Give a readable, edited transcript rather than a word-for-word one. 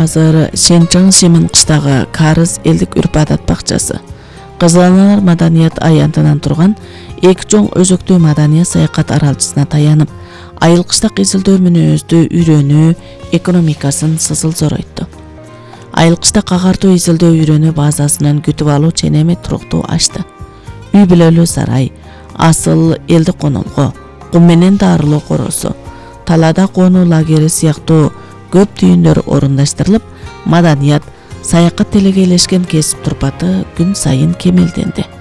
азыр Шенчжэн Шимин кыштагы Карыз элдик үрп адат бакчасы. Кызыланалар маданият аянтынан турган эки чоң өзөктүү маданият саякат аралчысына таянып, айыл кыштак изилдөө мүнөздү үйрөнүү экономикасын сызыл зоройту. Айыл кыштак агартуу изилдөө үйрөнүү базасынан күтүп алуу ченеми туруктуу ачты. Үй бүлөлүү сарай, асыл элди конолго, кум менен дарылоо коросу, талада конуу лагери сыяктуу көп түйүндөр орундаштырылып, маданият, саякат делегейлешкен кесип турпаты күн сайын кемелденди.